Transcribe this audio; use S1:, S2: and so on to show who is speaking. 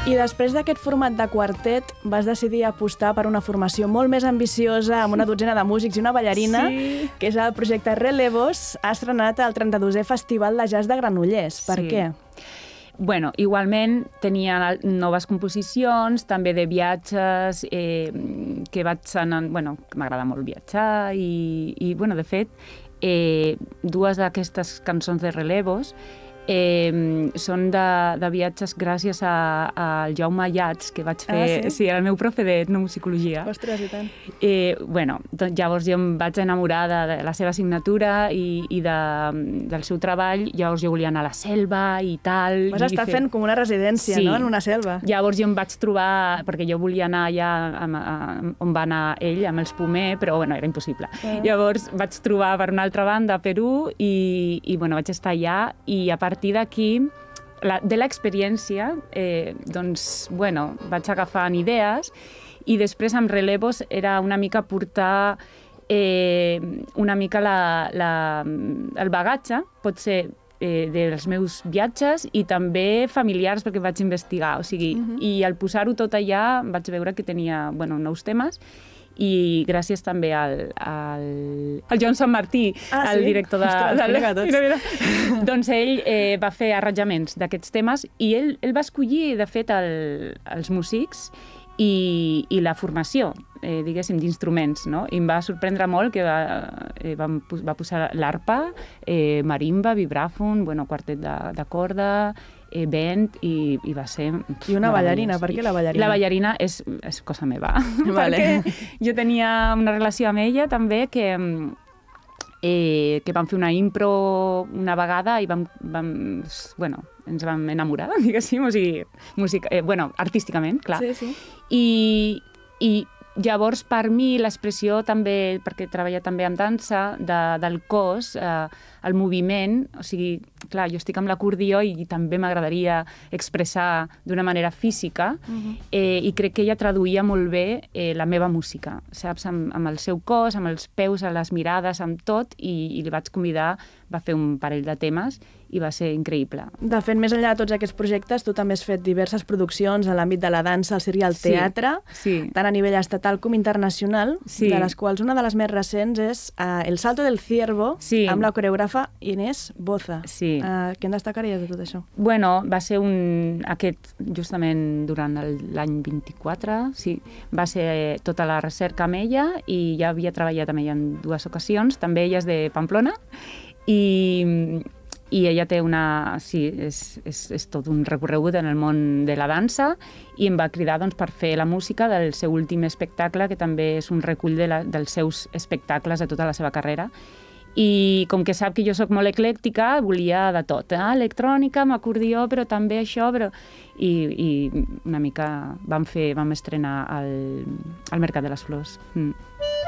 S1: I després d'aquest format de quartet vas decidir apostar per una formació molt més ambiciosa, amb una dotzena de músics i una ballarina, que és el projecte Relevos. Ha estrenat el 32è Festival de Jazz de Granollers. Per què?
S2: Bueno, igualment tenia noves composicions, també de viatges, que vaig anar... Bueno, m'agrada molt viatjar i bueno, de fet, dues d'aquestes cançons de Relevos són de viatges gràcies al Jaume Ayats, que vaig fer... Sí, era el meu profe d'etnomusicologia.
S1: Ostres, i tant.
S2: Bueno, llavors jo em vaig enamorar de la seva assignatura i del seu treball. Llavors jo volia anar a la selva i tal.
S1: Vas estar fent com una residència, no?, en una selva.
S2: Llavors jo em vaig trobar, perquè jo volia anar allà on va anar ell, amb els Pomer, però bueno, era impossible. Llavors vaig trobar per una altra banda a Perú i bueno, vaig estar allà i a partir d'aquí, de l'experiència, doncs, bueno, vaig agafant idees i després amb Relevos era una mica portar una mica el bagatge, pot ser dels meus viatges i també familiars, perquè vaig investigar, o sigui, i al posar-ho tot allà vaig veure que tenia, bueno, nous temes i gràcies també al Joan Sant Martí, el director doncs ell va fer arranjaments d'aquests temes i ell va escollir, de fet, els músics i la formació, diguéssim, d'instruments, no? I em va sorprendre molt que va posar l'arpa, marimba, vibràfon, bueno, quartet de corda, vent, i va ser...
S1: I una ballarina, per què la ballarina?
S2: La ballarina és cosa meva, perquè jo tenia una relació amb ella també que vam fer una impro una vegada i bueno, ens vam enamorar, diguéssim, o sigui, artísticament, clar. I llavors, per mi, l'expressió també, perquè treballa també amb dansa, del cos, el moviment, o sigui, clar, jo estic amb l'acordió i també m'agradaria expressar d'una manera física i crec que ella traduïa molt bé la meva música, saps? Amb el seu cos, amb els peus, amb les mirades, amb tot, i li vaig convidar, va fer un parell de temes i va ser increïble.
S1: De fet, més enllà de tots aquests projectes, tu també has fet diverses produccions en l'àmbit de la dansa, el circ i el teatre, tant a nivell estatal com internacional, de les quals una de les més recents és El Salto del Ciervo, amb la coreògrafa Inés Boza. Què en destacaries de tot això?
S2: Bueno, va ser aquest, justament durant l'any 24, va ser tota la recerca amb ella i ja havia treballat amb ella en dues ocasions, també ella és de Pamplona, i ella té és tot un recorregut en el món de la dansa i em va cridar per fer la música del seu últim espectacle, que també és un recull dels seus espectacles de tota la seva carrera. I com que sap que jo sóc molt eclèctica, volia de tot, electrònica, amb acordió, però també això, i una mica vam estrenar al Mercat de les Flors.